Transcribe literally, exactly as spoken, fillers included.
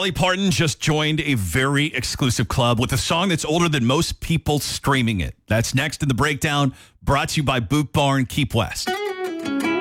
Dolly Parton just joined a very exclusive club with a song that's older than most people streaming it. That's next in the breakdown, brought to you by Boot Barn Keep West.